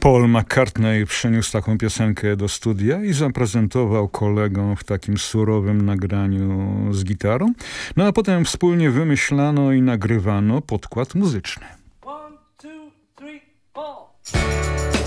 Paul McCartney przyniósł taką piosenkę do studia i zaprezentował kolegom w takim surowym nagraniu z gitarą. No a potem wspólnie wymyślano i nagrywano podkład muzyczny.